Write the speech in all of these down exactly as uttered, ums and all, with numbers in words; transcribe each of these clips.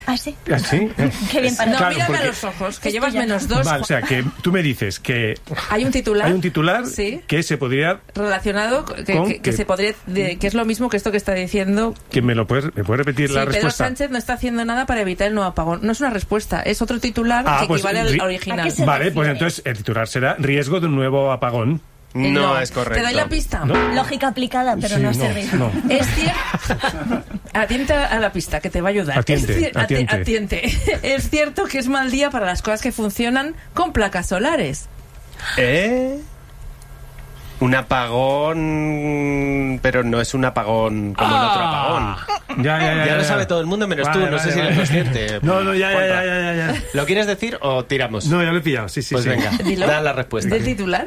¿Ah, sí? ¿Ah, sí? Qué bien para No, Claro, mírame porque- a los ojos, que Esto llevas ya menos no. dos. Vale, o sea, que tú me dices que Hay un titular. hay un titular Sí. que se podría... Relacionado, que, ¿Con que, que qué? se podría, de- que es lo mismo que esto que está diciendo. que me lo puedes, ¿me puedes repetir Sí, la Pedro respuesta? Sánchez no está haciendo nada para evitar el nuevo apagón. No es una respuesta, es otro titular Ah, que pues, equivale al ri- original. ¿A qué se Vale, refiere? pues entonces el titular será riesgo de un nuevo apagón. No, es correcto. ¿Te doy la pista? ¿No? Lógica aplicada, pero Sí, no, no, sirve. no. Es cierto. Atiente a la pista, que te va a ayudar. Atiente, es cier- ati- atiente. atiente. Es cierto que es mal día para las cosas que funcionan con placas solares. ¿Eh? Un apagón, pero no es un apagón como el otro apagón. Ya, ya, ya. Ya lo sabe todo el mundo menos tú, Vale, no vale, sé si vale. eres consciente. No, no, ya, ya, Juanra. ya, ya, ya, ya. ¿Lo quieres decir o tiramos? No, ya lo he pillado, sí, sí, Pues sí. venga, Dilo. da la respuesta. ¿Del titular?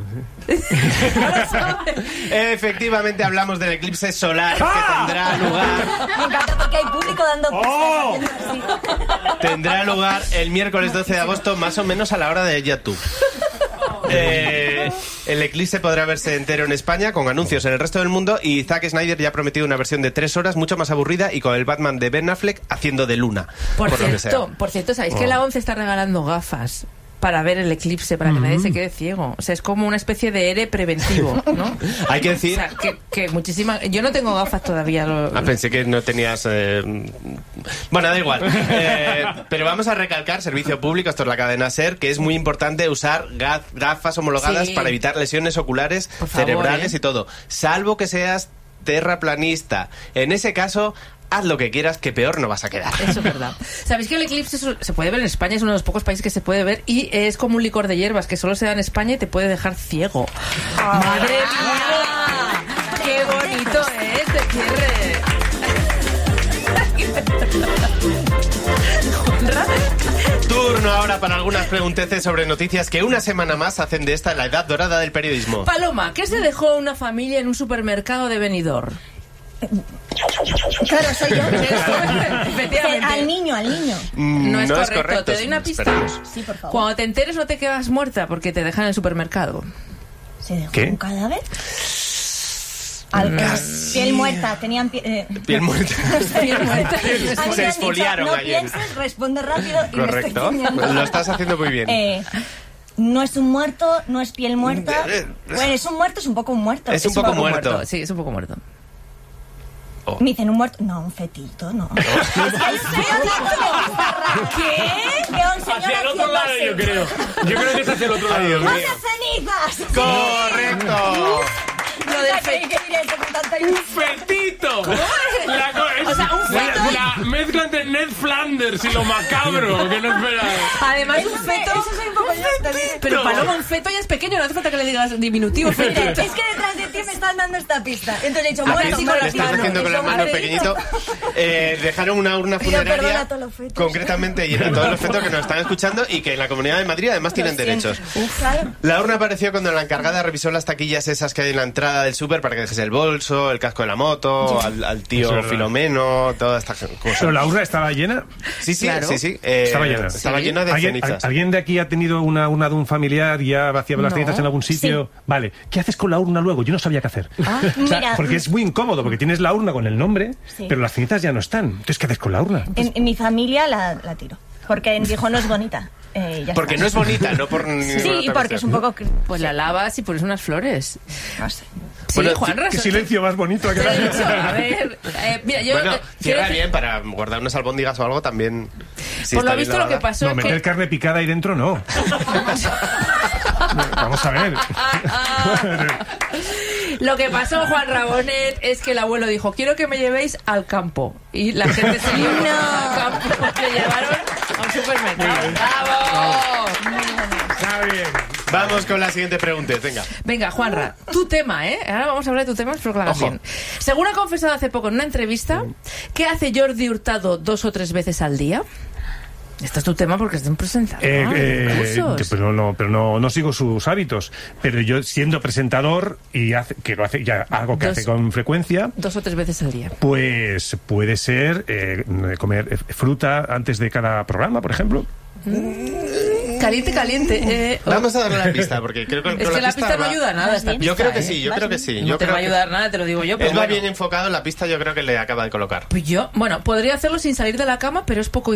Efectivamente hablamos del eclipse solar que tendrá lugar Me encanta porque hay público dando ¡Oh! pistas. tendrá lugar el miércoles doce de agosto, más o menos a la hora de YouTube. Eh, el eclipse podrá verse entero en España con anuncios en el resto del mundo y Zack Snyder ya ha prometido una versión de tres horas mucho más aburrida y con el Batman de Ben Affleck haciendo de Luna. Por, lo que sea. cierto, por cierto, ¿sabéis que la ONCE está regalando gafas para ver el eclipse, para que nadie se quede ciego? O sea, es como una especie de E R E preventivo, ¿no? Hay que O decir... sea, que, que muchísima... Yo no tengo gafas todavía. Lo... Ah, pensé que no tenías... eh, Bueno, da igual. Eh, pero vamos a recalcar, servicio público, esto es la cadena SER, que es muy importante usar gaf- gafas homologadas Sí. para evitar lesiones oculares, Por favor, cerebrales ¿eh? y todo. Salvo que seas terraplanista. En ese caso, haz lo que quieras, que peor no vas a quedar. Eso es verdad. ¿Sabéis que el eclipse es- se puede ver en España? Es uno de los pocos países que se puede ver y es como un licor de hierbas que solo se da en España y te puede dejar ciego. ¡Madre mía! ¡Qué bonito es este cierre! Turno ahora para algunas pregunteces sobre noticias que una semana más hacen de esta la edad dorada del periodismo. Paloma, ¿qué se dejó una familia en un supermercado de Benidorm? Claro, soy yo. Efectivamente. Al niño, al niño. Mm, No es correcto. Te doy una pista. esperemos. Sí, por favor. Cuando te enteres no te quedas muerta porque te dejan en el supermercado. ¿Se dejó ¿Qué? un cadáver? Al, Casi. piel muerta, tenían pie- eh, Piel muerta. Piel muerta. Alguien Se han dicho, exfoliaron no ayer. pienses, responde rápido y me Correcto. estoy ciñendo. Lo estás haciendo muy bien. Eh, no es un muerto, no es piel muerta. Eh, eh, Bueno, es un muerto, es un poco un muerto. Es un poco muerto. Sí, es un poco muerto. Oh. Me dicen un muerto. No, un fetito, no. Es que hay ¿Qué? León, señora, Hacia el otro ¿quién va a lado, ser? yo creo. Yo creo que es hacia el otro lado. Ay, Dios mío. ¡Hacia cenizas! ¡Correcto! Lo del ¿Qué fe- diré eso con tanta ¡Un fetito! La, co- es- O sea, un feto y- la, la mezcla entre Ned Flanders y lo macabro, que no esperaba. Además, Eso un soy- feto. eso soy un poco yo también. Pero Paloma, un feto ya es pequeño, no hace falta que le digas diminutivo. Mira, Fetito. es que detrás de ti me están dando esta pista. Entonces he dicho, Ah, bueno, sí, con con le las estás manos, haciendo con la eso, mano un pequeñito. Eh, dejaron una urna Pido perdón funeraria a todos los fetos. concretamente llena de todos los fetos que nos están escuchando y que en la Comunidad de Madrid además tienen derechos. Claro. La urna apareció cuando la encargada revisó las taquillas esas que hay en la entrada del súper para que dejes el bolso, el casco de la moto, al, al Es tío verdad. Filomeno, todas estas cosas. ¿Pero la urna estaba llena? Sí, sí, Claro. sí, sí. eh, Estaba llena. Estaba Sí. llena de ¿Alguien, cenizas. al- ¿Alguien de aquí ha tenido una urna de un familiar y ha vaciado las No. cenizas en algún sitio? Vale. ¿Qué haces con la urna luego? Yo no sabía qué hacer. O sea, Mira. porque es muy incómodo, porque tienes la urna con el nombre, Sí. pero las cenizas ya no están. Entonces, ¿qué haces con la urna? En, en mi familia la, la tiro. Porque dijo, no es bonita. Eh, ya Porque está. no es bonita, no por ninguna Sí, otra porque es un cuestión. poco... Pues la lavas y pones unas flores. No sé. Sí, Bueno, Juan Qué silencio más bonito ha Te he quedado. dicho, a ver, eh, mira, yo Bueno, eh, quiero cierra decir- bien para guardar unas albóndigas o algo también. si por lo está bien visto lo que lavada. pasó No, es meter que carne picada ahí dentro no. Vamos a ver. lo que pasó, Juan Rabonet, es que el abuelo dijo, quiero que me llevéis al campo. Y la gente se llevó al campo, le llevaron a un supermercado. ¡Bravo! Está bien. Vamos con la siguiente pregunta, venga. Venga, Juanra, tu tema, ¿eh? Ahora vamos a hablar de tu tema, espero que lo hagas Ojo. bien. Según ha confesado hace poco en una entrevista, ¿qué hace Jordi Hurtado dos o tres veces al día? Este es tu tema porque es un presentador. Eh, de eh, concursos. pero no, pero no, no sigo sus hábitos. Pero yo siendo presentador y hace, que lo hace ya algo que Dos- hace con frecuencia, Dos o tres veces al día. pues puede ser eh, comer fruta antes de cada programa, por ejemplo. Caliente, caliente. Eh, oh. Vamos a darle la pista, porque creo que Es con que la pista no va- ayuda a nada. Esta bien. pista, Yo creo que ¿eh? sí, yo Vas creo que bien. sí. No Yo te creo va a que ayudar nada, te lo digo yo. Pero él va bueno. bien enfocado, la pista yo creo que le acaba de colocar. Pues yo, bueno, podría hacerlo sin salir de la cama, pero es poco